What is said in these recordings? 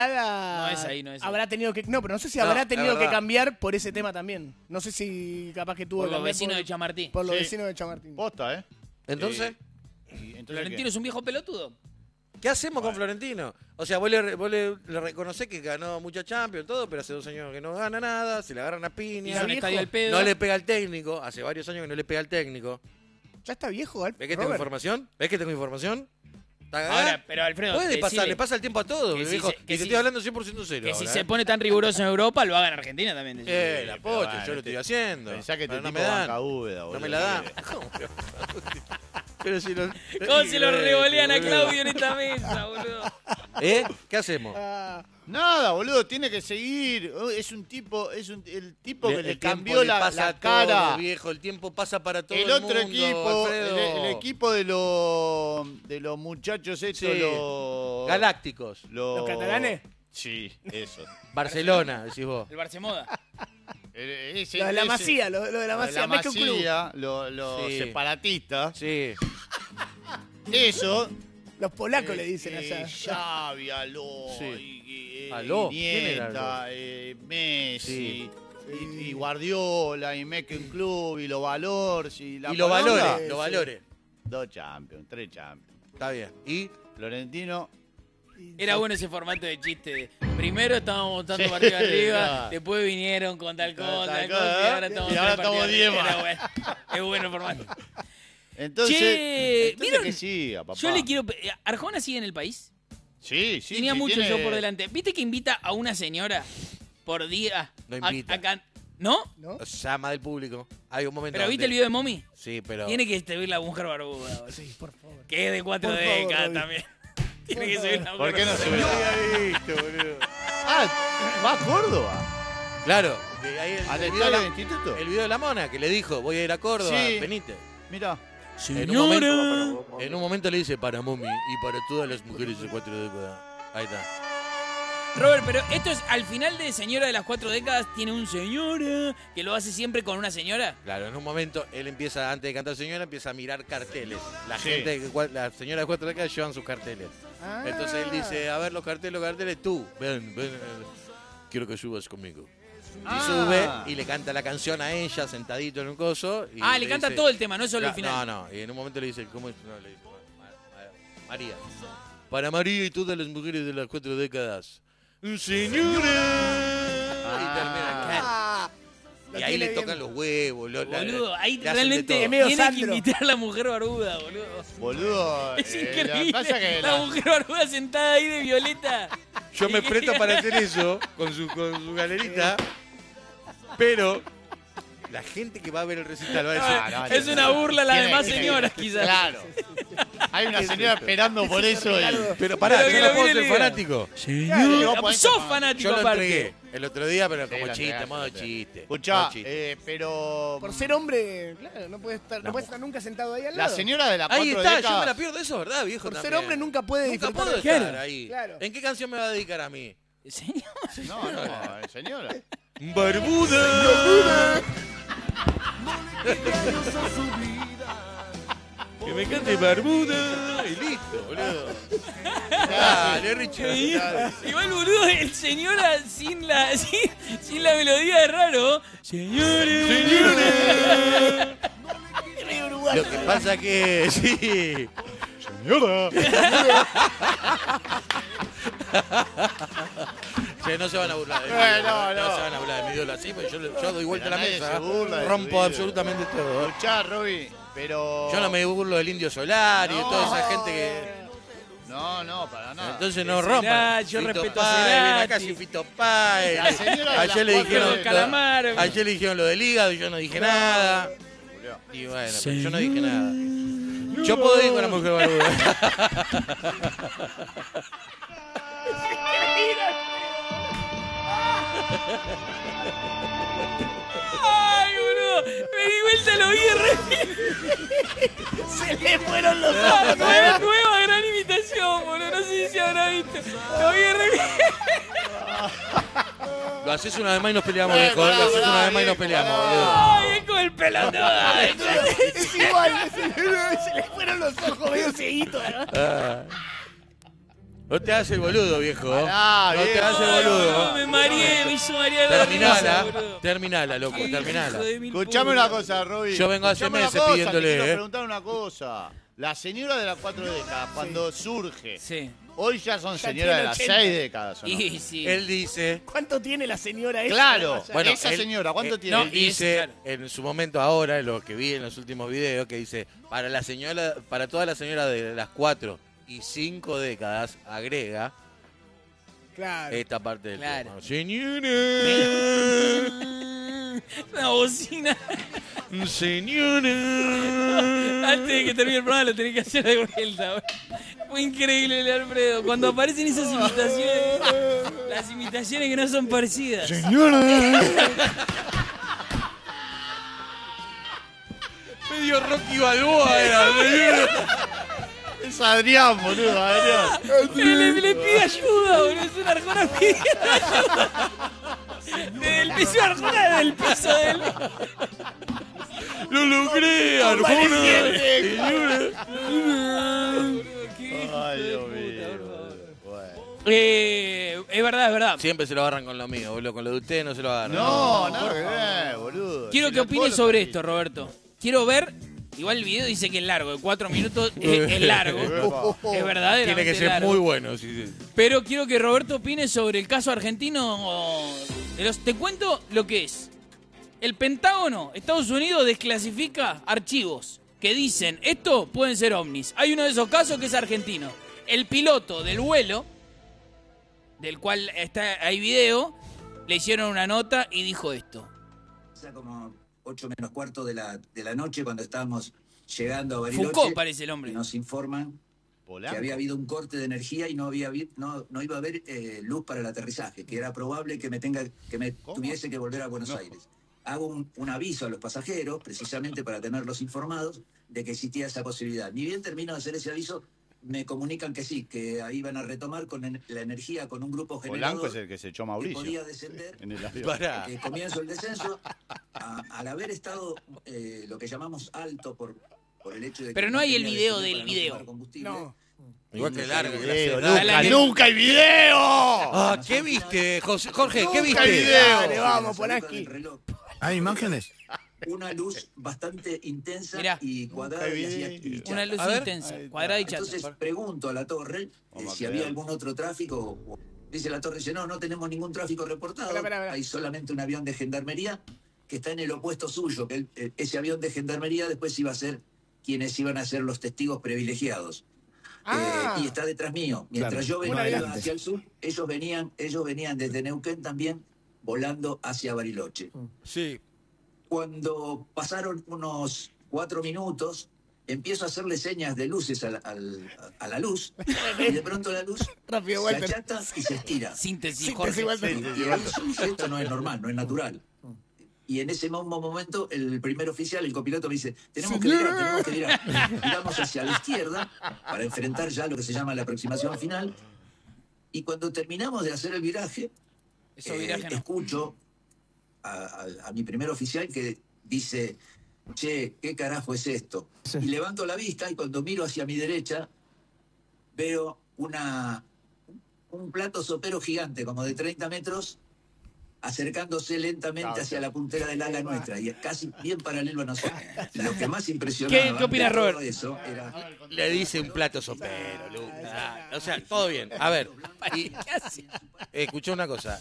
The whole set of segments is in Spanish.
No es ahí, no es ahí. Habrá tenido que... No, pero no sé si habrá tenido que cambiar por ese tema también. No sé si capaz que tuvo Por que los cambiar vecinos de Chamartín. Por los vecinos de Chamartín. Posta, ¿eh? Entonces, ¿Florentino es un viejo pelotudo? ¿qué hacemos con Florentino? O sea, vos le reconocés que ganó mucha Champions, todo, pero hace 2 años que no gana nada, se le agarran a piña. Hizo un estadio al pedo. No le pega al técnico, hace varios años que no le pega al técnico. Ya está viejo, ¿Ves que tengo información? ¿Ves que tengo información? Ahora, pero Alfredo, puede pasar, decirle le pasa el tiempo a todo, que si viejo. se- que Y te si- estoy hablando 100% serio. Que si ahora, se pone tan riguroso en Europa, lo haga en Argentina también. decirle. la pero pocha, bueno, yo lo estoy haciendo. Pensá que pero te no tipo me dan. banca Úbeda, boludo. No me la dan. Pero si lo... ¿Cómo se lo revolean a Claudio en esta mesa, boludo? ¿Qué hacemos? Nada, boludo, tiene que seguir. Es un tipo, el tipo que le El cambió tiempo le la pasa a cara. todo, viejo, el tiempo pasa para todo El otro mundo, equipo, Alfredo. el equipo de los muchachos estos, Sí. los Galácticos. ¿Los catalanes? Sí, eso. Barcelona, decís vos. El Barcemoda. Lo de la Masía, lo de la Masía. Más que un club. Los Sí. separatistas. Sí. Eso. Los polacos le dicen allá. Xavi, Aló, Sí. ¿Aló? ¿Quién era Iniesta, Aló? Messi, Sí. y Guardiola, y Mecken Club, y los Valores, y la Y lo Poronga. valore, lo valore. 2 Champions, 3 Champions. Está bien. ¿Y? Florentino. Era bueno ese formato de chiste. Primero estábamos votando partido arriba, claro. después vinieron con tal cosa, Tal cosa, cosa, y ahora estamos, y ahora 3 partidos estamos 10 arriba. más. Era bueno. Es bueno el formato. Entonces, Che, ¿vieron? que siga, papá. Yo le quiero... ¿Arjona sigue en el país? Sí, sí. Tenía sí, mucho tiene- yo por delante. ¿Viste que invita a una señora por día? No invita. ¿No? ¿No? Llama del público. Hay un momento ¿Pero viste donde- el video de Mommy? Sí, pero... Tiene que subir la mujer barbuda. boludo. Sí, por favor. Que es de 4 Por favor, décadas Robbie. también. Tiene que subir la mujer ¿Por qué no barbuda. se ve? había visto, boludo. Ah, va a Córdoba. Claro. que ahí Al video estadio de del instituto. el video de la mona que le dijo, voy a ir a Córdoba, Sí. venite. Mira. En un momento le dice para Mommy y para todas las mujeres de 4 décadas. Ahí está. Robert, pero esto es al final de Señora de las 4 décadas, tiene un señora que lo hace siempre con una señora. Claro, en un momento él empieza, antes de cantar señora, empieza a mirar carteles. La Sí. gente, las señoras de 4 décadas llevan sus carteles. Ah. Entonces él dice, a ver los carteles, tú, ven, quiero que subas conmigo. Y sube y le canta la canción a ella sentadito en un coso. Y Le canta dice- todo el tema, no solo el final. No, y en un momento le dice, ¿cómo es? No, le dice, María. Para María y todas las mujeres de las 4 décadas. Señora. Y termina acá. Lo Y ahí tiene le bien. tocan los huevos. Boludo, ahí le hacen de realmente todo. medio tiene que Sandro. invitar a la mujer barbuda, boludo. Boludo. Es lo que increíble. pasa que la mujer barbuda sentada ahí de violeta. Yo me presto para hacer eso con su galerita, pero la gente que va a ver el recital va a decir, Es una burla a las Tiene- demás tiene- señoras, quizás. Claro. Hay una señora esperando por eso. pero pará, Pero yo que no lo puedo mire ser y diga, fanático. Señora, sos fanático Yo lo aparte. entregué el otro día, pero Sí, como lo chiste, entregaste, modo lo entregaste. chiste. Escuchá, modo chiste. pero. Por ser hombre, claro, no puede estar nunca sentado ahí al La lado. señora de la 4 Ahí está, yo décadas. me la pierdo eso, ¿verdad, viejo? Por ser también? hombre nunca puede Nunca disfrutar puedo de- estar Claro, ahí. claro. ¿En qué canción me va a dedicar a mí? Señor. No, señora. ¡Barbuda! Que me cante Barbuda y listo, boludo. Dale, Richard. dale. Igual, boludo, el señora sin la melodía es raro. Señores. Lo que pasa que sí. Che, no se van a burlar de mí. No se van a burlar de mi ídolo así, porque yo doy vuelta a la Pero nadie mesa. se burla de tu Rompo ídolo. absolutamente todo. Escuchá, Roby, pero. Yo no me burlo del Indio Solar y de toda esa gente que. No, para nada. Entonces no De rompan. Cerati, yo Fito respeto a Páez, Cerati. viene acá sin Fito Páez. La señora de Ayer las le cuatro dijeron de Calamaro. ayer le dijeron lo del hígado y yo no dije nada. Julio. Y bueno, pero yo no dije nada. Yo puedo ir con la mujer barbuda. Ay, boludo. Me di vuelta, lo vi re. Se le fueron los Ah, ojos. nueva gran imitación, boludo. No sé si se habrá visto. Lo vi re bien. Lo haces una vez más y nos peleamos, Eh, viejo. Lo pará, haces pará, una vez más y nos viejo, peleamos, pará. boludo. Ay, es con el pelotudo. Es igual, se le fueron los ojos medio cieguitos. ¿no? Ah. No te hagas el boludo, viejo. Pará, no te viejo. hagas el boludo. Me mareé, me hizo marear la risa, boludo. Terminala, loco, terminala. Hijo de mil Escuchame putas. una cosa, Roby. Yo vengo hace Escuchame una meses cosa, pidiéndole, Te quiero preguntar una cosa. La señora de las 4 décadas, cuando surge, Sí. hoy ya son Ya señoras de tiene las 80. 6 décadas, ¿o no? Y sí. Él dice, ¿Cuánto tiene la señora esa? Claro, Bueno, esa él- señora, ¿cuánto él tiene? no, él dice claro. en su momento ahora, en lo que vi en los últimos videos, que dice, para la señora, para todas las señoras de las 4 y 5 décadas, agrega Claro. esta parte del Claro. tema. Señora, Una bocina. señora. Antes de que termine el programa lo tenés que hacer de vuelta. Boludo. Fue increíble el Alfredo. Cuando aparecen esas imitaciones, las imitaciones que no son parecidas. Medio Rocky Balboa era, señora. Es Adrián, boludo, Adrián. Le pide ayuda, boludo. Es una arjona pidiendo ayuda. Desde el piso de Arjona, del piso del. No lo crean, Arjona. Señora. Ay, Dios mío. Bueno. Es verdad, es verdad. Siempre se lo agarran con lo mío, boludo. Con lo de ustedes no se lo agarran. No, nada que ver, boludo. Quiero Si que la opines Polo sobre está esto, Roberto. Quiero ver. Igual el video dice que es largo, de 4 minutos es largo. Es verdaderamente Tiene que ser largo. muy bueno. Sí, sí. Pero quiero que Roberto opine sobre el caso argentino. Te cuento lo que es. El Pentágono, Estados Unidos, desclasifica archivos que dicen, esto pueden ser ovnis. Hay uno de esos casos que es argentino. El piloto del vuelo, del cual hay video, le hicieron una nota y dijo esto. Era como 8 menos cuarto de la noche cuando estábamos llegando a Bariloche. Foucault parece el hombre. Y nos informan Polanco. que había habido un corte de energía y no iba a haber luz para el aterrizaje, que era probable que me tuviese que volver a Buenos Aires. Hago un aviso a los pasajeros, precisamente para tenerlos informados de que existía esa posibilidad. Ni bien termino de hacer ese aviso, me comunican que sí, que ahí van a retomar con la energía con un grupo generador Polanco es el que se echó a que Mauricio. podía descender. En el avión. Pará. Que comienzo el descenso, al haber estado lo que llamamos alto por el hecho de que Pero no hay el tenía video descender del para no video. quemar combustible. No. Igual que largo. Video, A la nunca, que- nunca hay video. Ah, ¿qué viste, Jorge? ¿Qué Nunca hay viste? video. Dale, vamos, La salida Polanski. del reloj. ¿Hay imágenes? Una luz bastante intensa Mirá. y cuadrada Nunca y hay hacía video. chicha. Una luz A ver. intensa, Ahí está. cuadrada y chata. Entonces pregunto a la torre Vamos a si creer. había algún otro tráfico. Dice la torre, dice, no tenemos ningún tráfico reportado. Pará. Hay solamente un avión de gendarmería que está en el opuesto suyo, que ese avión de gendarmería después iba a ser quienes iban a ser los testigos privilegiados. Ah. Y está detrás mío. Mientras Claro. yo Una venía adelante. hacia el sur, ellos venían desde Neuquén también volando hacia Bariloche. Sí. Cuando pasaron unos 4 minutos, empiezo a hacerle señas de luces a la luz, y de pronto la luz Rápido, se Walter. achata y se estira. Síntesis, Sí, Jorge. Walter. Y esto no es normal, no es natural. Y en ese mismo momento, el primer oficial, el copiloto, me dice, tenemos que virar. Giramos hacia la izquierda para enfrentar ya lo que se llama la aproximación final. Y cuando terminamos de hacer el viraje, Eso viraje no. escucho a mi primer oficial que dice, che, ¿qué carajo es esto? Y levanto la vista y cuando miro hacia mi derecha, veo un plato sopero gigante, como de 30 metros, acercándose lentamente hacia la puntera del ala nuestra y casi bien paralelo a nosotros. Lo que más impresionaba ¿Qué opina de todo Robert? eso era Le dice un plato sopero, Lucas. Ah, o sea, todo bien. A ver, y, escuchá una cosa.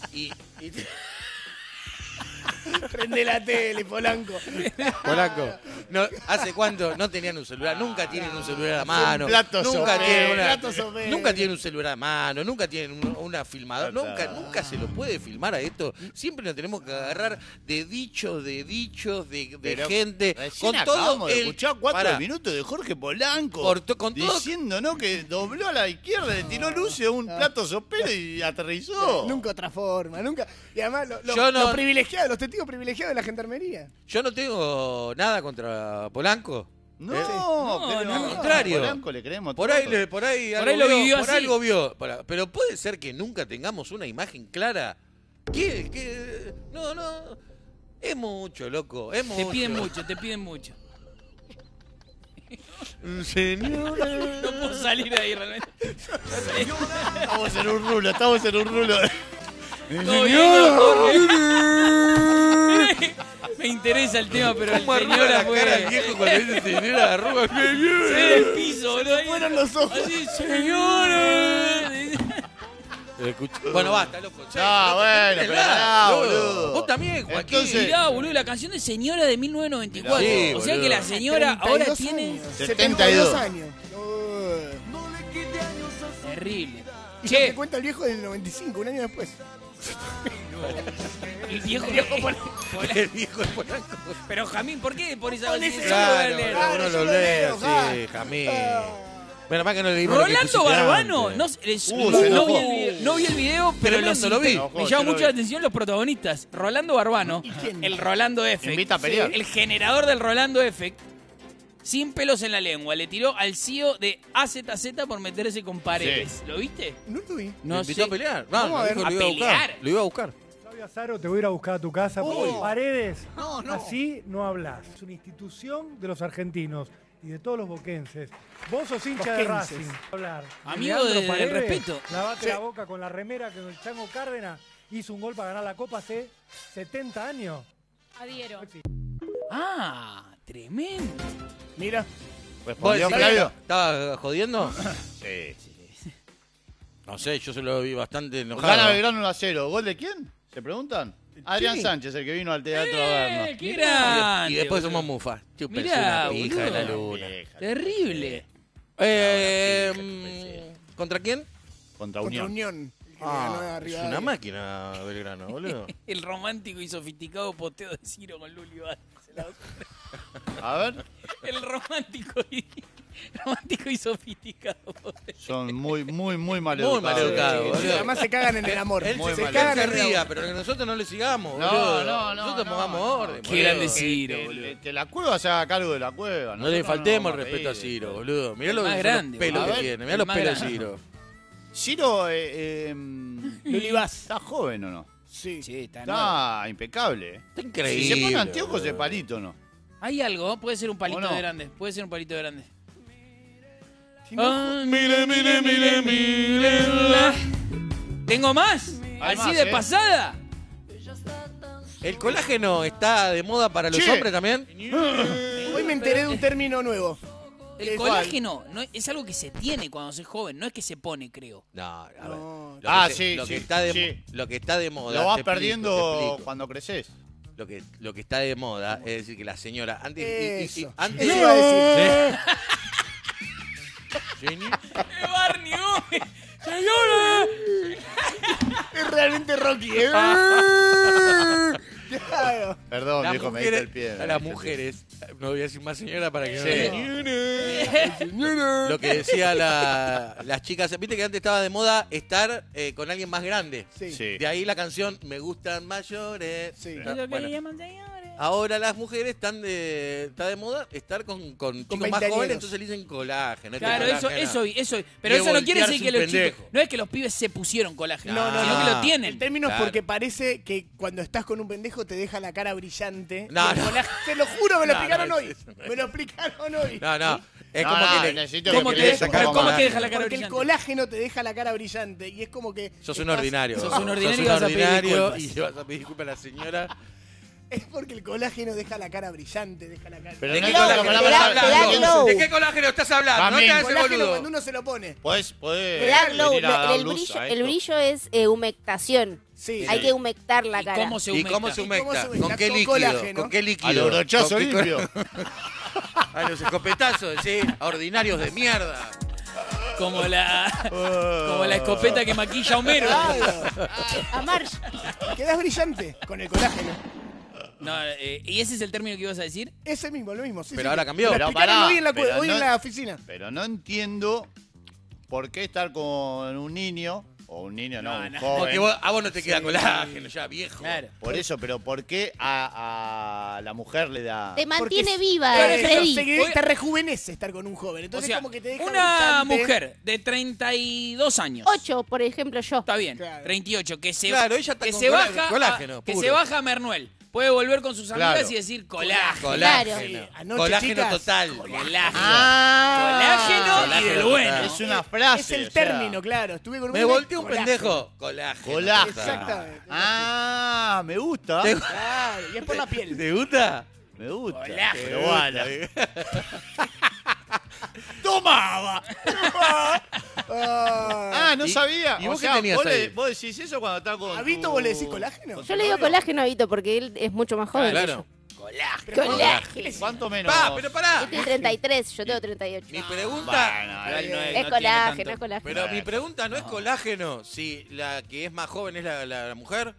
Prende la tele, Polanco. Polanco, no, ¿hace cuánto no tenían un celular? Nunca tienen un celular a mano. plato Nunca sopero, tienen plato sopero. nunca tienen un celular a mano, nunca tienen una filmadora, Claro. nunca se lo puede filmar a esto. Siempre nos tenemos que agarrar de dichos, de Pero gente. recién Con todo acabamos de el. escuchar 4 Pará, minutos de Jorge Polanco. con todo. Diciendo, ¿no? Que dobló a la izquierda, le tiró luces a un plato sopero y aterrizó. Nunca otra forma, nunca. Y además, Yo no- los privilegiados, los testigos privilegiados de la gendarmería. Yo no tengo nada contra Polanco. No, No, pero no, al contrario. A Polanco le creemos Por todo. ahí, por ahí, Por ahí lo vivió por así. algo vio. Pero puede ser que nunca tengamos una imagen clara. ¿Qué? No. Es mucho, loco. Es mucho. Te piden mucho, te piden mucho. Señora. No puedo salir ahí realmente. Estamos en un rulo. Todo bien, doctor. Me interesa el tema, pero el ¿Cómo arruga señora la fue... cara al viejo cuando dice señora? Arruga, Se ve el piso, boludo. ahí. Fueron los ojos. Así, señora. Bueno, basta, loco. bueno, pero pará, boludo. Vos también, Joaquín. Entonces- Mirá, boludo, la canción de Señora de 1994. Sí, o sea boludo. que la señora ahora 32 tiene... años. 72 años. Terrible. Y Che, lo que cuenta el viejo del 95, un año después. el viejo... El viejo de Polanco. Pero Jamín, ¿por qué por esa Con canción? ese- Claro, Claro, uno yo lo lo lee leo, así, Jamín. Bueno, más que no le dimos Rolando Barbano, no, se no enojó. vi el video, pero Tremendo, lo lo vi. Me llama mucho la atención los protagonistas. Rolando Barbano, quién? el Rolando Effect, Invita a pelear. el generador del Rolando Effect, sin pelos en la lengua, le tiró al CEO de AZZ por meterse con Paredes. ¿Lo viste? No lo vi. No ¿Lo invitó sé. a pelear? Vamos No, a ver. dijo, ¿A lo iba a buscar. pelear? Lo iba a buscar. Flavio Azaro, te voy a ir a buscar a tu casa. Porque Paredes, No, no. así no hablas. Es una institución de los argentinos y de todos los boquenses. Vos sos hincha de Boquenses. Racing. Hablar. Amigo Leandro del respeto. Lavate Sí. la boca con la remera que el Chango Cárdenas hizo un gol para ganar la Copa hace 70 años. Adhiero. Ah, tremendo. Mira. ¿Vos ¿Respondió decís Flavio? que ¿Estaba jodiendo? Sí. No sé, yo se lo vi bastante enojado. Gana Belgrano 1-0. ¿Gol de quién? ¿Se preguntan? Adrián Sánchez, el que vino al teatro a vernos. ¡Qué grande! Y después boludo. somos mufas. Chúpense Mirá, una pija de la boludo. luna. Terrible. ¿Contra quién? Contra Contra Unión. Unión. el que ganó Ah, arriba es de- una máquina Belgrano, boludo. El romántico y sofisticado poteo de Ciro con Luli Vázquez. A ver, El romántico y sofisticado poteo. son muy Muy maleducados. maleducados, Sí, boludo. además se cagan en el amor. Él Muy se mal. cagan se en el ría, amor. pero que nosotros no le sigamos, No, boludo. no, Nosotros no, pongamos no. orden, Qué boludo. grande Ciro, Que- boludo. Que la cueva se haga cargo de la cueva. No le Nosotros faltemos nos el vamos respeto a reír. Ciro, boludo. Mirá El los más grande, pelos boludo. que tiene, mirá los El pelos más de Ciro. Ciro, Luli Vaz. ¿está joven o no? Sí. Sí, está nuevo. Está impecable. Está increíble. Si se pone anteojos boludo. de palito, ¿no? Hay algo, puede ser un palito ¿O no? de grande. Puede ser un palito de grande. Si no, Ah, mírenla. ¿Tengo más? Hay ¿Así más, de ¿eh? pasada? ¿El colágeno está de moda para los Che. hombres también? hoy me enteré de un término nuevo. El ¿Cuál? colágeno no, es algo que se tiene cuando se es joven, no es que se pone, creo. No, a ver. No. Lo que Ah, se- sí, lo que sí, está de, sí. Lo que está de moda. Lo vas te explico, perdiendo te explico. cuando creces. Lo que está de moda es decir que la señora antes Eso. antes Eso iba a decir. Jenny, Barney Gómez! ¡Señora! Es realmente Rocky. Claro. Perdón, las viejo, me diste mujeres, el pie. a las mujeres, no voy a decir más señora para que Sí. no. Lo que decía las chicas, viste que antes estaba de moda estar con alguien más grande. Sí. Sí. De ahí la canción Me gustan mayores. Sí. Ah, bueno. Ahora las mujeres está de moda estar con chicos 20 más jóvenes, añeros. entonces le dicen colágeno. este Claro, colágeno. eso. Pero De eso no quiere decir voltearse que un los chicos. pendejo. No es que los pibes se pusieron colágeno, No, no, sino no. que lo tienen. El término es Claro. porque parece que cuando estás con un pendejo te deja la cara brillante. No, Y el no. colágeno- Te lo juro, me lo No, explicaron no, hoy. eso no es. Me lo explicaron hoy. No, no. Es No, como no, que le, necesito ¿Cómo que te, le deja, sacar pero ¿cómo colágeno. te deja la cara Porque el brillante? colágeno te deja la cara brillante. Y es como que. sos un estás- ordinario. Sos un ordinario Sos y vas a pedir ordinario disculpas. y vas a pedir disculpas a la señora. Es porque el colágeno deja la cara brillante, deja la cara. Pero ¿De no qué es lo que colágeno me estás hablas, te da hablando? glow. ¿De qué colágeno estás hablando? No También. te El hagas el colágeno boludo. cuando uno se lo pone. Podés Te da glow. venir a dar El luz brillo, a el esto. brillo es humectación. Sí. Hay que humectar la ¿Y cara. cómo se ¿Y humecta? cómo se humecta? cómo se ¿Con humecta? qué Con líquido? colágeno. ¿Con qué líquido? A los brochazos ¿Con qué limpios. A los escopetazos, sí. A ordinarios de mierda. Como la escopeta que maquilla a Homero. Claro. A Marge. Quedás brillante con el colágeno. No, ¿y ese es el término que ibas a decir? Ese mismo, lo mismo. Sí, Pero sí. ahora cambió. Me lo Pero explicaron pará, hoy en la, pero hoy en no- la oficina. Pero no entiendo por qué estar con un niño, o un niño, no, un joven. Porque a vos no te queda colágeno ya, viejo. Claro. Por eso, pero ¿por qué a la mujer le da...? Te mantiene Porque- viva, Claro, es que Freddy. te rejuvenece estar con un joven. O Entonces, sea, como que te deja una brillante. mujer de 32 años. 8, por ejemplo, yo. Está bien, Claro. 38, que se, Claro, ella está que con se colágeno, baja colágeno que puro. se baja a Mernuel. puede volver con sus amigas Claro. y decir colágeno. Colágeno. Anoche, Colágeno chicas, total. Colágeno. Ah. Colágeno y del bueno. Es una frase. Es el o sea, término, claro. Estuve con Me volteé un pendejo. Colágeno. Colágeno. Exactamente. Ah, me gusta. ¿Te, Claro, y es por la piel. ¿Te gusta? Me gusta. Colágeno. Pero bueno. ¡Tomaba! Ah, no ¿Y- sabía. y O vos qué sea, tenías ahí? vos decís eso cuando estás con. ¿A Vito vos le decís colágeno? Yo le digo colágeno a Vito porque él es mucho más joven. Claro. Colágeno. Colágeno. ¿Cuánto menos? Pero pará. Él tiene 33, yo tengo 38. Mi pregunta. Bueno, Igual no Es tiene colágeno, tanto. es colágeno. Pero mi pregunta no es colágeno. Si la que es más joven es la mujer.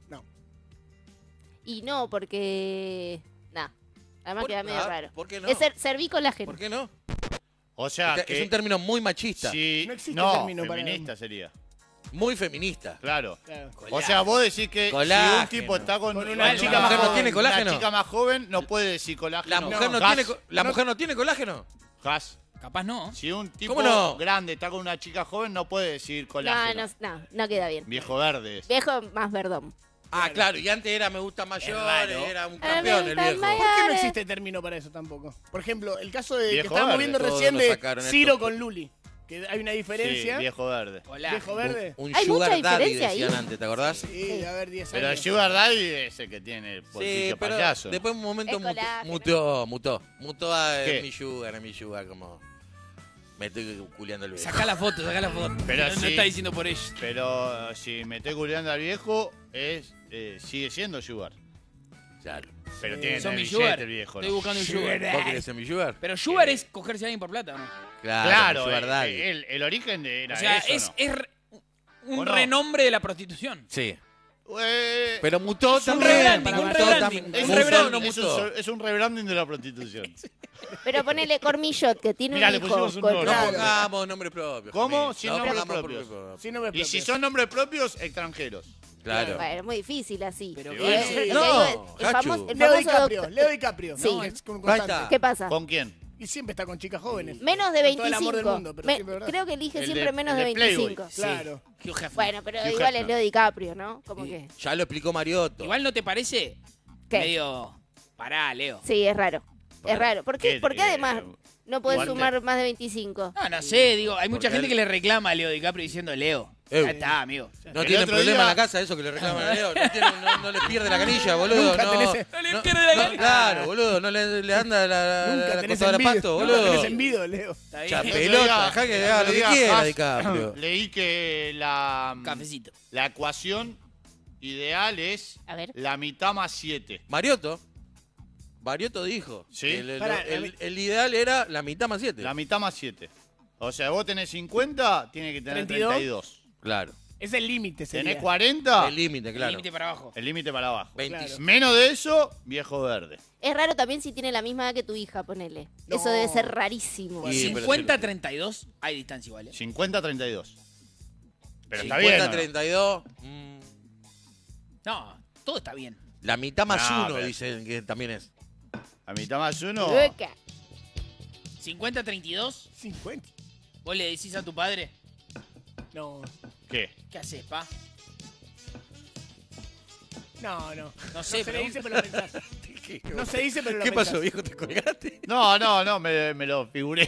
Y no, porque... Nah, además queda medio raro. ¿Por qué no? Es cervicolágeno. ¿Por qué no? o sea, Es que un término muy machista. si, No existe no, término para- feminista sería. Muy feminista. Claro. Claro. O sea, vos decís que Colágeno. si un tipo está con Con una una chica mujer más no joven, tiene colágeno. una chica más joven no puede decir colágeno. La mujer no, Gas, tiene, la mujer no tiene colágeno. gas. Capaz no. Si un tipo ¿Cómo no? grande está con una chica joven no puede decir No, colágeno. no queda bien. Viejo verde. es. Viejo más verdón. Ah, claro. Y antes era me gusta mayor, raro. era un campeón el viejo. ¿Por qué no existe término para eso tampoco? Por ejemplo, el caso de que Viejo estábamos verde. viendo Todos recién nos de sacaron Ciro esto. con Luli. Que hay una diferencia. Sí, viejo verde. Colágeno. Viejo verde. Un Hay sugar mucha daddy diferencia decían ahí. antes, ¿te acordás? Sí, de haber 10 Pero el años. Sugar Daddy es el que tiene el Sí, bolsillo pero payaso. después de un momento Es colágeno. mutó a ¿Qué? mi sugar, como me estoy culiando el viejo. Sacá la foto, sacá la foto. Pero no sí. está diciendo por ello. Pero si me estoy culiando al viejo, sigue siendo Sugar. Claro. Pero tiene Son el mi billete sugar. el viejo. Estoy ¿no? buscando un sugar. ¿Vos querés ser mi sugar? Pero sugar es cogerse a alguien por plata, ¿o ¿no? Claro, sugar daddy. el origen era O sea, eso, es ¿no? un ¿O no? renombre de la prostitución. Sí. Eh, Pero mutó Es un también. rebranding, un Mutó rebranding. también. es, un un, rebranding. no es, mutó. es un rebranding de la prostitución. Pero ponele Cormillot, que tiene Mirá, le un hijo. pusimos un con- nombre. No pongamos nombres propios. ¿Cómo? Jamil. Sin No nombres pongamos propios. Sí, no me Y si propios. son nombres propios, extranjeros. Claro. Bueno, es muy difícil así. Pero Y bueno. eso es lo que No, digo, el Cachu. famoso, el Leo famoso DiCaprio. doctor- Leo DiCaprio. Sí. No, es un Ahí constante. está. ¿Qué pasa? ¿Con quién? Y siempre está con chicas jóvenes. Menos de Con todo el amor del 25. mundo, pero siempre es verdad. Creo que elige El siempre de- menos el de de Playboy. 25. Claro. Hugh Hefner. Bueno, pero Hugh igual es Hefner. Leo DiCaprio, ¿no? Como que... Ya lo explicó Mariotto. Igual no te parece ¿Qué? medio... Pará, Leo. Sí, es raro. Es raro. ¿Por qué, ¿Qué? ¿Por qué además no podés Guante. sumar más de 25? No sé, digo, hay mucha Porque gente él- que le reclama a Leo DiCaprio diciendo Leo. Ya está, amigo. No El tienen otro problema día- en la casa eso que le reclaman a Leo. No le pierde la canilla, boludo. Nunca no, tenés- No le pierde la canilla. Claro, boludo. No le anda Nunca la tenés costadora de envidia. pasto, Nunca tenés boludo. envidia, Leo. Está bien. Chape. El otro Pelota, día- dejá que el haga otro lo que día, quiera, Has, DiCaprio. Leí que Cafecito. la ecuación ideal es A ver. la mitad más 7. Mariotto dijo. Sí. que el, Pará, el ideal era la mitad más 7. La mitad más 7. O sea, vos tenés 50, tiene que tener 32. 32. Claro. Es el límite, sería. Tenés 40, El límite, claro. Límite para abajo. el límite para abajo. 25. Menos de eso, viejo verde. Es raro también si tiene la misma edad que tu hija, ponele. No. Eso debe ser rarísimo. Y- pero 50-32, hay distancia igual, ¿eh? 50-32. Pero está 50, bien. ¿o no? 32. No, todo está bien. La mitad más No, 1 pero- dicen que también es. La mitad más 1. Ueca. 50-32, 50. vos le decís a tu padre, No. ¿Qué? ¿qué haces, pa? No, no. No sé, se pero- le dice, pero lo pensás. No se dice, pero lo ¿Qué pasó, pensás. viejo? ¿Te colgaste? No, me lo figuré.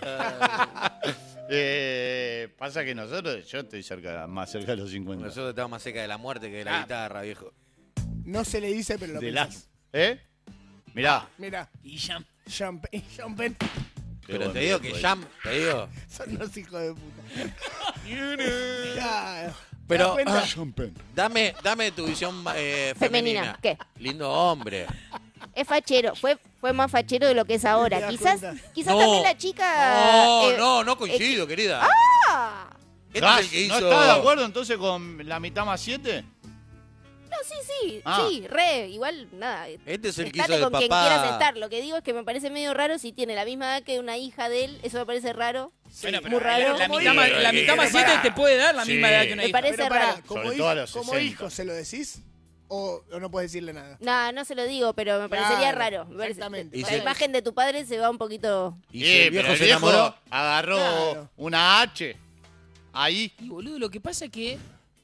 Pasa que nosotros, yo estoy más cerca de los 50. Nosotros estamos más cerca de la muerte que de la Ah. guitarra, viejo. No se le dice, pero lo De pensás. las. Mirá. Mira, Y ya... Champagne. Qué Pero buen te digo viejo, que eh. Jam, te digo. Son los hijos de puta. Claro. Pero ¿Te das cuenta? dame tu visión femenina. Femenina, ¿qué? Lindo hombre. Es fachero. Fue más fachero de lo que es ¿Te ahora. das Quizás cuenta? No. también la chica... No coincido, querida. Ah. Este Gas, es el que ¿No hizo. estás de acuerdo entonces con la mitad más 7? No, sí, Ah. sí, re, igual, nada. Este es el que Estate hizo de con quien papá. quieras estar. Lo que digo es que me parece medio raro si tiene la misma edad que una hija de él. Eso me parece raro. Bueno, muy raro. La Como mitad, hijo. la mitad más 7 te puede dar la Sí. misma edad que una Me hija. parece Pero pará, raro. Sobre todo a los como 60. hijo, ¿se lo decís? ¿O no puedes decirle nada? No, no se lo digo, pero me parecería Claro, raro. Me parece- exactamente. Y la se- imagen de tu padre se va un poquito... Y si el viejo pero se enamoró. agarró Claro. una H. Ahí. Y boludo, lo que pasa es que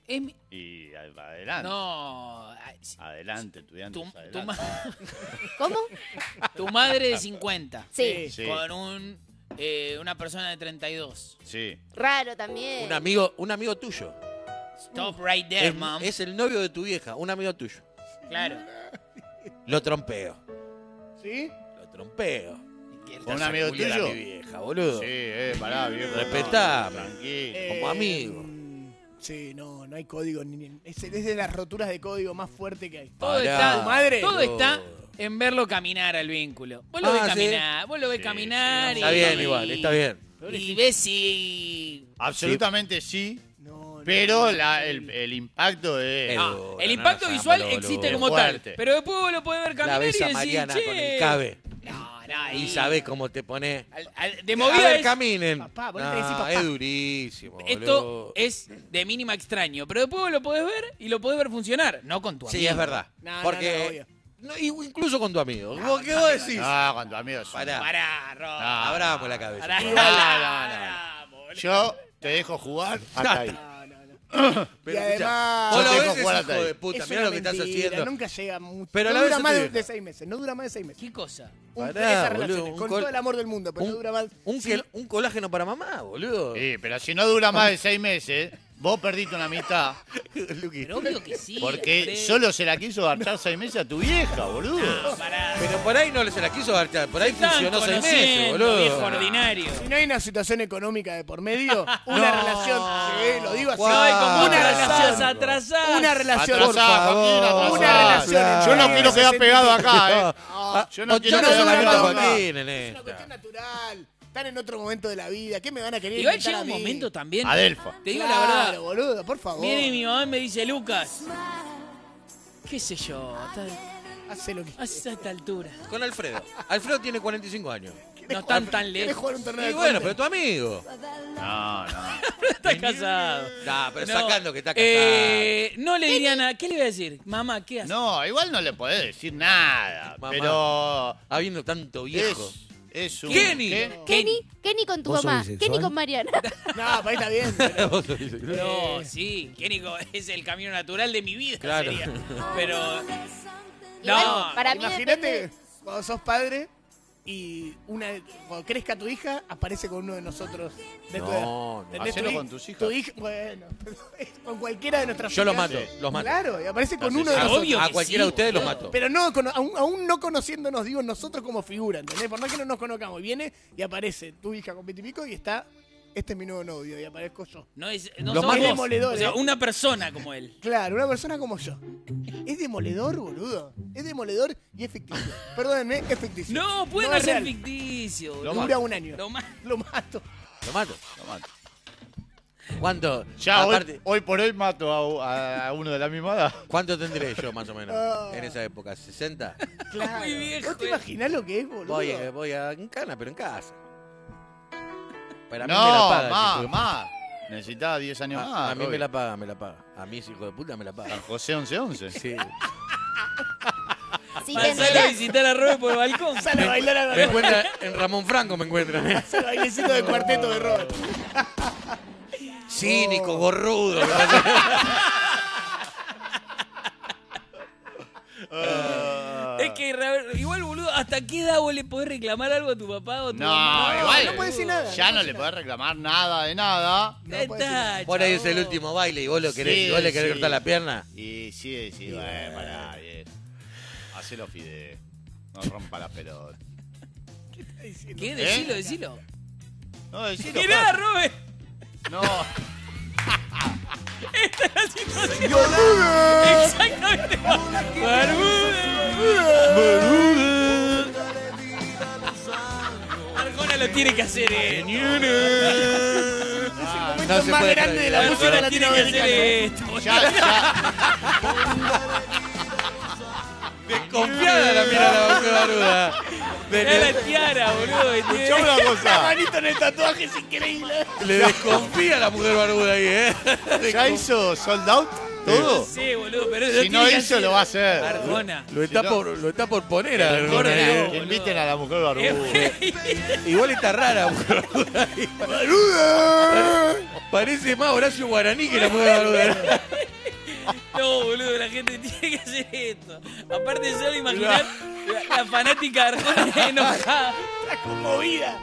Y adelante. No. Adelante, estudiantes, Tu adelante. ¿Cómo? Tu madre de 50. Sí. Sí. Con una persona de 32. Sí. Raro también. Un amigo tuyo. Stop right there, Es, mom. es el novio de tu vieja, un amigo tuyo. Claro. Lo trompeo. ¿Sí? Lo trompeo. ¿Con un amigo Julián a tuyo? mi vieja, boludo. Sí, pará, viejo. Respetame. Tranquilo. Como amigo. Sí, no hay código. Es de las roturas de código más fuerte que hay. Todo Pará. está, ¿Tu madre? todo No. está en verlo caminar al vínculo. Vos lo ves ¿sí? caminar, vos lo ves Sí, caminar Está bien igual, está bien. Y ves si... Absolutamente sí, No, pero el impacto es... No, No, no, el no, impacto no, visual no, existe es como fuerte. tal. Pero después vos lo podés ver La caminar y ves a decir, Mariana che... con el cabe. No, Y sabés cómo te pone. de A movida ver, es... caminen. Papá, vos le decís papá. Es durísimo. Esto boludo. es de mínima extraño, pero después vos lo podés ver y lo podés ver funcionar, no con tu amigo. Sí, es verdad. No, Porque. no, incluso con tu amigo. ¿Qué vos decís? No, con tu amigo. Pará. Pará, Ro. Abramos la cabeza. Pará. No. Yo te dejo jugar hasta ahí. Y además... Vos Yo lo te ves, dejo es jugar hijo hasta ahí. de puta. es Mirá una lo que estás mentira, haciendo. Nunca llega mucho. Pero no la dura ves a más tu de vieja. 6 meses. No dura más de 6 meses. ¿Qué cosa? Pará, Esas boludo, relaciones, con todo el amor del mundo, pero no dura más. Un colágeno para mamá, boludo. Sí, pero si no dura más de 6 meses, vos perdiste una amistad. Luqui. Pero obvio que sí. Porque Andrés. solo se la quiso garchar 6 meses a tu vieja, boludo. Pará. Pero por ahí no se la quiso garchar. Por ahí Están funcionó 6 meses, conociendo, viejo boludo. ordinario. Si no hay una situación económica de por medio, una No. relación, sí, lo digo así, No hay como una atrasás, relación, atrasás. una relación, Atrasá, Joaquín, atrasá. una relación. Yo no quiero quedar pegado acá, Yo no quiero Yo no quedar soy la pegado Joaquín acá. en Es una cuestión esta. natural. Están en otro momento de la vida. ¿Qué me van a querer Igual inventar llega a un mí? momento también. Adelfa. Te digo Claro, la verdad. boludo, por favor. Viene mi mamá y me dice, Lucas, qué sé yo, Hace lo que a esta altura. Con Alfredo. Alfredo tiene 45 años. No están tan ¿Querés lejos. jugar un torneo Y de bueno, corte? pero tu amigo. No. Está casado. Nah, pero No, sacando que está casado. no le diría nada. ¿Qué le iba a decir? Mamá, ¿qué haces? No, igual no le podés decir nada. Mamá. Pero Habiendo tanto viejo. es un... Kenny. ¿qué? Kenny con tu ¿Vos sos mamá. bisexual? Kenny con Mariana. No, para ahí está bien. pero- No, sí. Kénico es el camino natural de mi vida. Claro. Sería. Pero. Igual, No, para mí Imagínate depende- cuando sos padre y cuando crezca tu hija, aparece con uno de nosotros de tu No, edad. no. ¿Entendés? Hacelo Tu con tus hijas. Tu hija, bueno, pero con cualquiera de nuestras Yo los hijas. mato, los mato. Claro, y aparece con No sé uno de si- nosotros. Obvio A que cualquiera sí, de ustedes los boludo. mato. Pero no, aún no conociéndonos, digo nosotros como figura, ¿entendés? Por más que no nos conozcamos. Viene y aparece tu hija con 20 y pico y está, este es mi nuevo novio, y aparezco yo. no es. Lo No más somos vos. demoledor, O sea, ¿eh? una persona como él. Claro, una persona como yo. Es demoledor, boludo. Es demoledor y es ficticio. Perdónenme, es ficticio. No, puede No no es ser real. ficticio. Lo boludo. Dura un año. Lo más. Lo mato. Lo mato. Lo mato. ¿Cuánto? Ya Aparte, hoy por hoy mato a uno de la misma edad. ¿cuánto tendré yo más o menos Ah. en esa época? ¿60? Claro. Muy viejo, ¿Vos te imaginás lo que es, boludo? Voy a en cana, pero en casa. Pero a mí No, me la paga. más. Necesitaba 10 años más. A mí Roby. me la paga, me la paga. A mí, hijo de puta, me la paga. San José 1111. Sí. Si Pasale a tendría- visitar a Robert por el balcón. Sale a bailar a Me la encuentra en Ramón Franco, me encuentran. el bailecito de cuarteto de Robert. Cínico, gorrudo. Es que igual, boludo, ¿hasta qué edad vos le podés reclamar algo a tu papá o a tu No, mamá? igual. no puede decir nada. Ya no le podés reclamar nada de nada. Ya está, Por ahí es chabón. el último baile y vos lo querés, Sí, y vos le querés sí. cortar la pierna. Y sí, bueno, pará, bien. Hacelo fide. No rompa la pelota. ¿Qué? ¿Eh? Decilo. No, decilo. Mirá, Fran. Robert. No. Exactamente. Arjona lo tiene que hacer, Momento No se más puede grande de la prohibir. música Arjona tiene que hacer latinoamericana. esto. Ya. Desconfiada la mira la mujer baruda. Mirá la tiara, boludo. que tiene. Escuchame una La cosa. manito en el tatuaje es increíble. Le desconfía la mujer baruda ahí, ¿eh? ¿Ya hizo sold out? todo? Sí, boludo, pero Si tiene no que hizo, hacer lo va a hacer. Arjona. Lo está, Si no- lo está por poner a Arjona. Corre, boludo. que inviten a la mujer barbuda. Igual está rara. Parece más Horacio Guaraní que la mujer barbuda. No, boludo, la gente tiene que hacer esto. Aparte, solo imaginar la fanática de Arjona enojada. Está conmovida.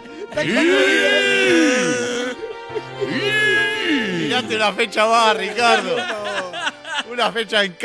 Mirate una fecha más, Ricardo. Una fecha en